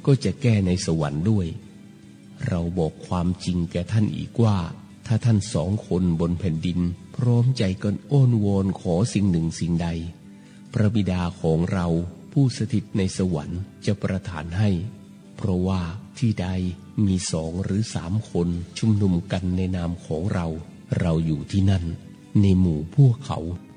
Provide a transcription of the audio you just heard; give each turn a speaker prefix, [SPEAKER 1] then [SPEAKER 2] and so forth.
[SPEAKER 1] ก็จะแก้ในสวรรค์ด้วยเราบอกความจริงแก่ท่านอีกว่าถ้าท่าน2 คนบนแผ่นดินพร้อมใจกันอ้อนวอนขอสิ่งหนึ่งสิ่งใดพระบิดาของเราผู้สถิตในสวรรค์จะประทานให้เพราะว่าที่ใดมี2 หรือ 3 คนชุมนุมกันในนามของเราอยู่ที่นั่นในหมู่พวกเขา